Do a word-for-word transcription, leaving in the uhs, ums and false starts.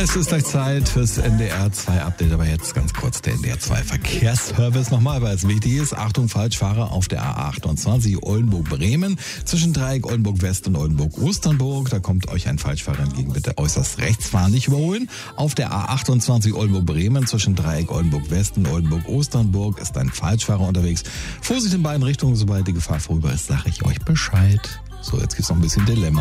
Es ist gleich Zeit fürs N D R zwei Update, aber jetzt ganz kurz der N D R zwei Verkehrsservice nochmal, weil es wichtig ist. Achtung, Falschfahrer auf der A achtundzwanzig Oldenburg-Bremen zwischen Dreieck Oldenburg-West und Oldenburg-Osternburg. Da kommt euch ein Falschfahrer entgegen, bitte äußerst rechts fahren, nicht überholen. Auf der A achtundzwanzig Oldenburg-Bremen zwischen Dreieck Oldenburg-West und Oldenburg-Osternburg ist ein Falschfahrer unterwegs. Vorsicht in beiden Richtungen, sobald die Gefahr vorüber ist, sage ich euch Bescheid. So, jetzt gibt's noch ein bisschen Dilemma.